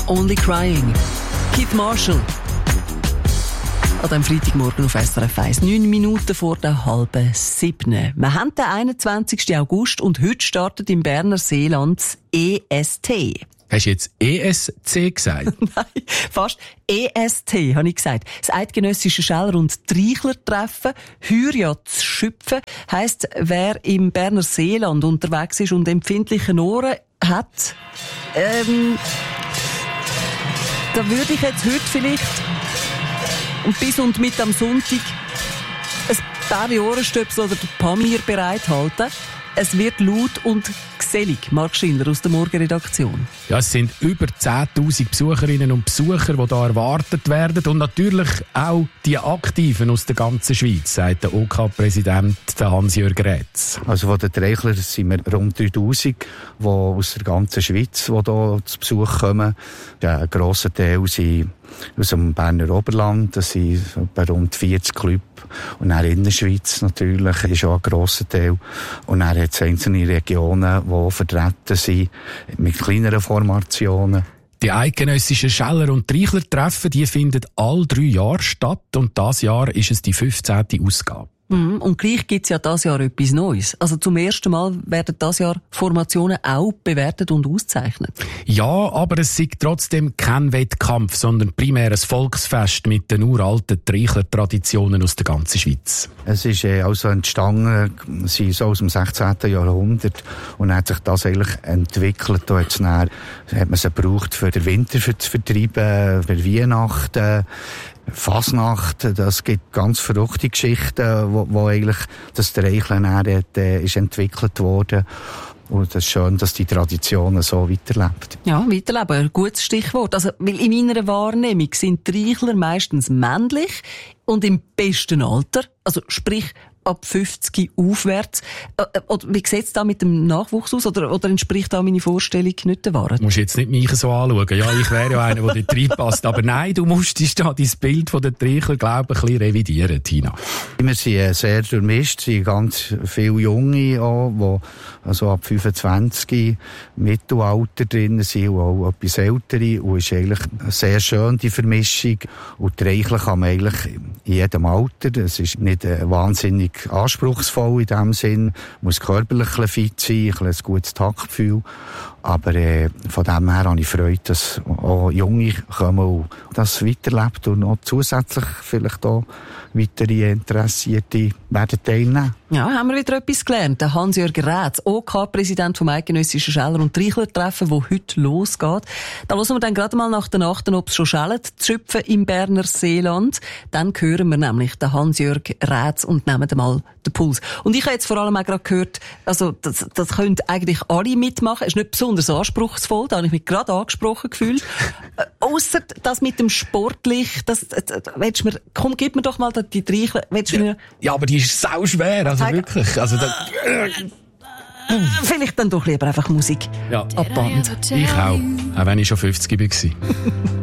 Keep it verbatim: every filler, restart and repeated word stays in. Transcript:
Only Crying. Keith Marshall. An diesem Freitagmorgen auf S R F eins. Neun Minuten vor der halben siebten. Wir haben den einundzwanzigsten August und heute startet im Berner Seeland das E S T. Hast du jetzt E S C gesagt? Nein, fast E S T, habe ich gesagt. Das eidgenössische Scheller- und Treichler-Treffen, heuer ja zu schöpfen, heisst, wer im Berner Seeland unterwegs ist und empfindliche Ohren hat, ähm, da würde ich jetzt heute vielleicht und bis und mit am Sonntag ein paar Ohrenstöpsel oder Pamir bereithalten. Es wird laut und gesellig. Marc Schindler aus der Morgenredaktion. Ja, es sind über zehntausend Besucherinnen und Besucher, die hier erwartet werden. Und natürlich auch die Aktiven aus der ganzen Schweiz, sagt der O K-Präsident Hans-Jörg Rätz. Also von den Treichlern sind wir rund dreitausend, die aus der ganzen Schweiz die hier zu Besuch kommen. Ein grosser Teil sind aus dem Berner Oberland, das sind etwa rund vierzig Clubs. Und dann in der Schweiz natürlich ist auch ein grosser Teil. Und dann hat es einzelne Regionen, die vertreten sind, mit kleineren Formationen. Die eidgenössischen Scheller- und Treichler-Treffen, die finden alle drei Jahre statt. Und dieses Jahr ist es die fünfzehnte Ausgabe. Und gleich gibt es ja dieses Jahr etwas Neues. Also zum ersten Mal werden dieses Jahr Formationen auch bewertet und ausgezeichnet. Ja, aber es ist trotzdem kein Wettkampf, sondern primär ein Volksfest mit den uralten Treichler-Traditionen aus der ganzen Schweiz. Es ist äh, also entstanden, sie ist so aus dem sechzehnten Jahrhundert und dann hat sich das eigentlich entwickelt. Da hat's dann, hat man sie gebraucht, für den Winter für zu vertreiben, für Weihnachten, Fasnacht. Das gibt ganz verrückte Geschichten, wo, wo eigentlich das Treicheln äh, ist entwickelt worden. Und es ist schön, dass die Tradition so weiterlebt. Ja, weiterleben, ein gutes Stichwort. Also, weil in meiner Wahrnehmung sind Treichler meistens männlich und im besten Alter, also sprich ab fünfzig aufwärts. Oder wie sieht es da mit dem Nachwuchs aus? Oder, oder entspricht da meine Vorstellung nicht der Wahrheit? Du musst jetzt nicht mich so anschauen. Ja, ich wäre ja einer, der dort reinpasst. Aber nein, du musstest da dein Bild von den Treichler, glaube ich, ein bisschen revidieren, Tina. Wir sind sehr durchmischt, sind ganz viele Junge auch, die also ab fünfundzwanzig Mittelalter drin sind und auch etwas ältere. Und es ist eigentlich sehr schön, die Vermischung. Und Treichler kann man eigentlich in jedem Alter. Es ist nicht wahnsinnig anspruchsvoll in dem Sinn. Man muss körperlich fit sein, ein gutes Taktgefühl. Aber äh, von dem her habe ich Freude, dass auch Junge kommen und das weiterlebt und noch zusätzlich vielleicht auch weitere Interessierte werden teilnehmen. Ja, haben wir wieder etwas gelernt. Der Hans-Jörg Rätz, O K-Präsident vom eidgenössischen Scheller- und Treichler-Treffen, das heute losgeht. Da hören wir dann gerade mal nach den Achten, ob es schon schellt, zu schöpfen im Berner Seeland. Dann hören wir nämlich den Hans-Jörg Rätz und nehmen mal den Puls. Und ich habe jetzt vor allem auch gerade gehört, also das, das können eigentlich alle mitmachen. Es ist nicht besonders anspruchsvoll, da habe ich mich gerade angesprochen gefühlt. äh, Ausser das mit dem Sportlich, das, das, das willst du mir, komm, gib mir doch mal die Treichler. Willst du mir... Ja, aber die ist sau schwer, also Sag, wirklich. Also da, vielleicht dann doch lieber einfach Musik ja. ab Band. Ich auch, auch wenn ich schon fünfzig war.